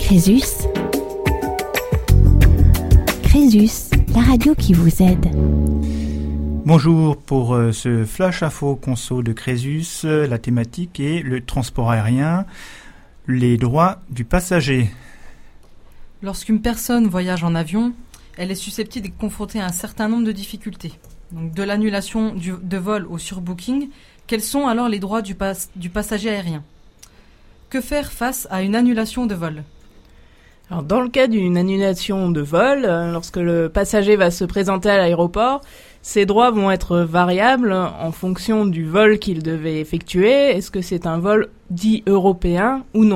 Crésus. Crésus, la radio qui vous aide. Bonjour pour ce Flash Info Conso de Crésus. La thématique est le transport aérien, les droits du passager. Lorsqu'une personne voyage en avion, elle est susceptible d'être confrontée à un certain nombre de difficultés. Donc, de l'annulation de vol au surbooking, quels sont alors les droits du passager aérien ? Que faire face à une annulation de vol ? Alors, dans le cas d'une annulation de vol, lorsque le passager va se présenter à l'aéroport, ses droits vont être variables en fonction du vol qu'il devait effectuer. Est-ce que c'est un vol dit européen ou non ?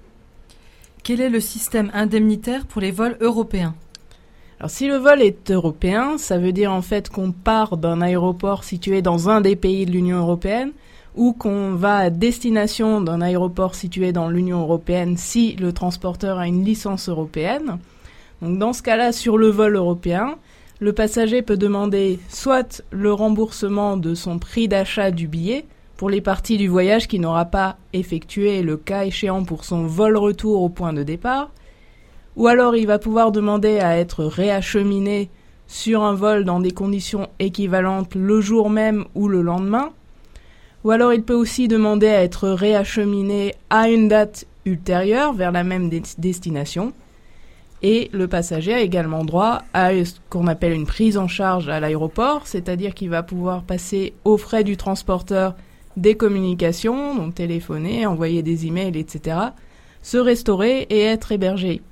Quel est le système indemnitaire pour les vols européens ? Alors, si le vol est européen, ça veut dire en fait qu'on part d'un aéroport situé dans un des pays de l'Union européenne ou qu'on va à destination d'un aéroport situé dans l'Union européenne si le transporteur a une licence européenne. Donc, dans ce cas-là, sur le vol européen, le passager peut demander soit le remboursement de son prix d'achat du billet pour les parties du voyage qu'il n'aura pas effectué, le cas échéant pour son vol retour au point de départ, ou alors il va pouvoir demander à être réacheminé sur un vol dans des conditions équivalentes le jour même ou le lendemain, ou alors il peut aussi demander à être réacheminé à une date ultérieure vers la même destination. Et le passager a également droit à ce qu'on appelle une prise en charge à l'aéroport, c'est-à-dire qu'il va pouvoir passer aux frais du transporteur des communications, donc téléphoner, envoyer des emails, etc., se restaurer et être hébergé.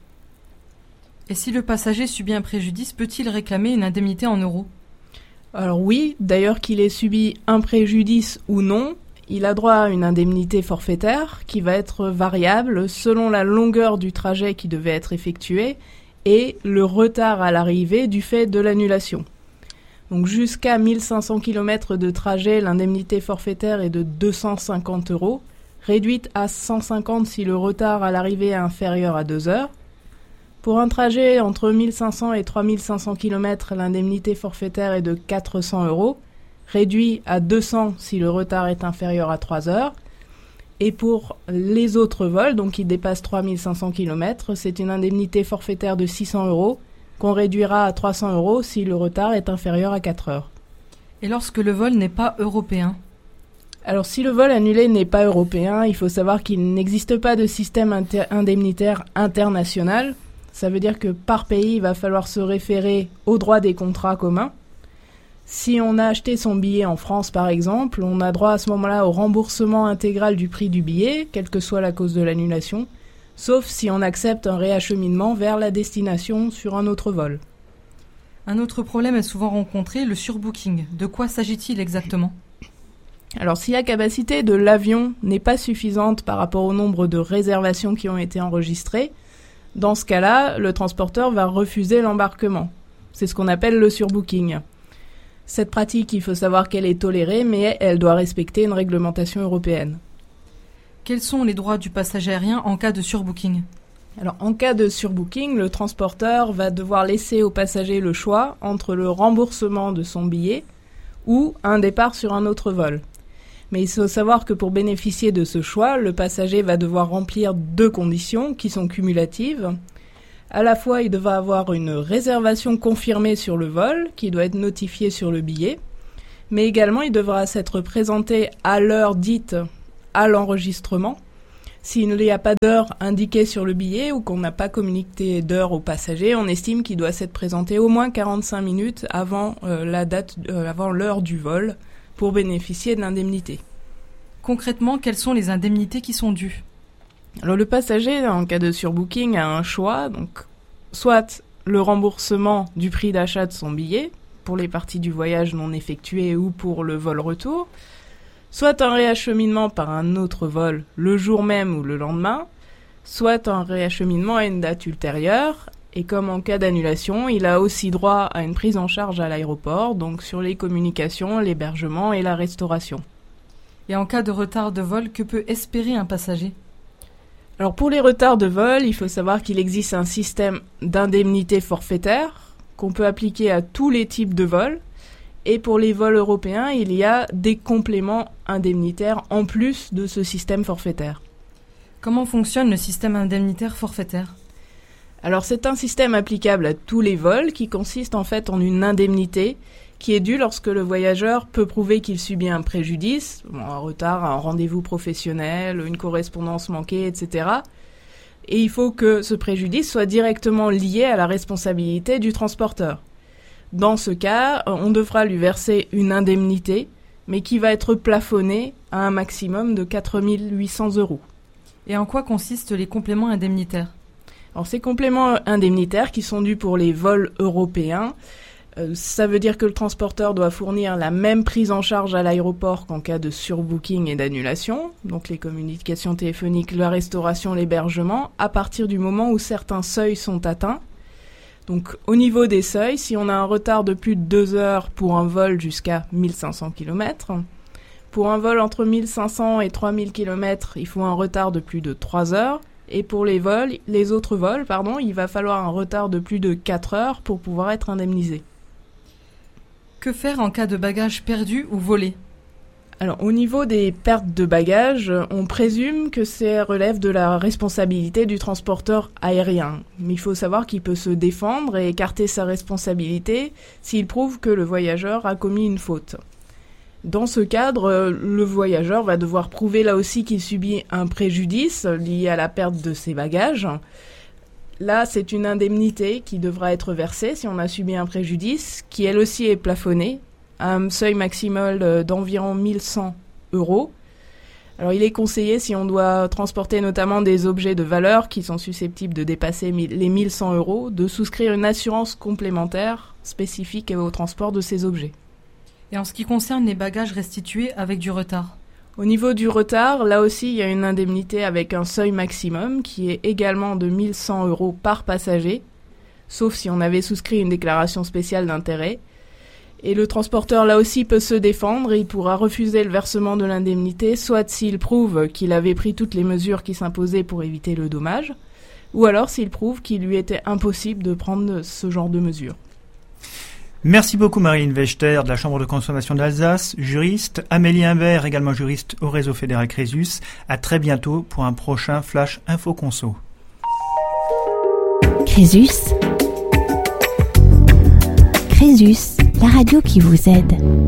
Et si le passager subit un préjudice, peut-il réclamer une indemnité en euros ? Alors oui, d'ailleurs qu'il ait subi un préjudice ou non, il a droit à une indemnité forfaitaire qui va être variable selon la longueur du trajet qui devait être effectué et le retard à l'arrivée du fait de l'annulation. Donc jusqu'à 1500 km de trajet, l'indemnité forfaitaire est de 250 €, réduite à 150 si le retard à l'arrivée est inférieur à 2 heures. Pour un trajet entre 1500 et 3500 km, l'indemnité forfaitaire est de 400 €, réduit à 200 si le retard est inférieur à 3 heures. Et pour les autres vols, donc qui dépassent 3500 km, c'est une indemnité forfaitaire de 600 € qu'on réduira à 300 € si le retard est inférieur à 4 heures. Et lorsque le vol n'est pas européen ? Alors si le vol annulé n'est pas européen, il faut savoir qu'il n'existe pas de système indemnitaire international. Ça veut dire que par pays, il va falloir se référer au droit des contrats communs. Si on a acheté son billet en France, par exemple, on a droit à ce moment-là au remboursement intégral du prix du billet, quelle que soit la cause de l'annulation, sauf si on accepte un réacheminement vers la destination sur un autre vol. Un autre problème est souvent rencontré, le surbooking. De quoi s'agit-il exactement ? Alors, si la capacité de l'avion n'est pas suffisante par rapport au nombre de réservations qui ont été enregistrées, dans ce cas-là, le transporteur va refuser l'embarquement. C'est ce qu'on appelle le surbooking. Cette pratique, il faut savoir qu'elle est tolérée, mais elle doit respecter une réglementation européenne. Quels sont les droits du passager aérien en cas de surbooking ? Alors, en cas de surbooking, le transporteur va devoir laisser au passager le choix entre le remboursement de son billet ou un départ sur un autre vol. Mais il faut savoir que pour bénéficier de ce choix, le passager va devoir remplir 2 conditions qui sont cumulatives. À la fois, il devra avoir une réservation confirmée sur le vol, qui doit être notifiée sur le billet, mais également il devra s'être présenté à l'heure dite à l'enregistrement. S'il n'y a pas d'heure indiquée sur le billet ou qu'on n'a pas communiqué d'heure au passager, on estime qu'il doit s'être présenté au moins 45 minutes avant avant l'heure du vol pour bénéficier de l'indemnité. Concrètement, quelles sont les indemnités qui sont dues ? Alors le passager, en cas de surbooking, a un choix, donc soit le remboursement du prix d'achat de son billet pour les parties du voyage non effectuées ou pour le vol retour, soit un réacheminement par un autre vol le jour même ou le lendemain, soit un réacheminement à une date ultérieure, et comme en cas d'annulation, il a aussi droit à une prise en charge à l'aéroport, donc sur les communications, l'hébergement et la restauration. Et en cas de retard de vol, que peut espérer un passager ? Alors pour les retards de vol, il faut savoir qu'il existe un système d'indemnité forfaitaire qu'on peut appliquer à tous les types de vols. Et pour les vols européens, il y a des compléments indemnitaires en plus de ce système forfaitaire. Comment fonctionne le système indemnitaire forfaitaire ? Alors c'est un système applicable à tous les vols qui consiste en fait en une indemnité qui est due lorsque le voyageur peut prouver qu'il subit un préjudice, un retard à un rendez-vous professionnel, une correspondance manquée, etc. Et il faut que ce préjudice soit directement lié à la responsabilité du transporteur. Dans ce cas, on devra lui verser une indemnité, mais qui va être plafonnée à un maximum de 4 800 €. Et en quoi consistent les compléments indemnitaires ? Alors ces compléments indemnitaires qui sont dus pour les vols européens, ça veut dire que le transporteur doit fournir la même prise en charge à l'aéroport qu'en cas de surbooking et d'annulation, donc les communications téléphoniques, la restauration, l'hébergement, à partir du moment où certains seuils sont atteints. Donc au niveau des seuils, si on a un retard de plus de 2 heures pour un vol jusqu'à 1500 km, pour un vol entre 1500 et 3000 km, il faut un retard de plus de 3 heures. Et pour les autres vols, il va falloir un retard de plus de 4 heures pour pouvoir être indemnisé. Que faire en cas de bagages perdus ou volés ? Alors, au niveau des pertes de bagages, on présume que ça relève de la responsabilité du transporteur aérien. Mais il faut savoir qu'il peut se défendre et écarter sa responsabilité s'il prouve que le voyageur a commis une faute. Dans ce cadre, le voyageur va devoir prouver là aussi qu'il subit un préjudice lié à la perte de ses bagages. Là, c'est une indemnité qui devra être versée si on a subi un préjudice, qui elle aussi est plafonnée à un seuil maximal d'environ 1100 €. Alors il est conseillé, si on doit transporter notamment des objets de valeur qui sont susceptibles de dépasser les 1100 €, de souscrire une assurance complémentaire spécifique au transport de ces objets. Et en ce qui concerne les bagages restitués avec du retard ? Au niveau du retard, là aussi, il y a une indemnité avec un seuil maximum qui est également de 1100 € par passager, sauf si on avait souscrit une déclaration spéciale d'intérêt. Et le transporteur, là aussi, peut se défendre et il pourra refuser le versement de l'indemnité, soit s'il prouve qu'il avait pris toutes les mesures qui s'imposaient pour éviter le dommage, ou alors s'il prouve qu'il lui était impossible de prendre ce genre de mesures. Merci beaucoup Marie-Line Wechter de la Chambre de consommation d'Alsace, juriste, Amélie Imbert, également juriste au réseau fédéral Crésus. À très bientôt pour un prochain Flash Info Conso. Crésus, la radio qui vous aide.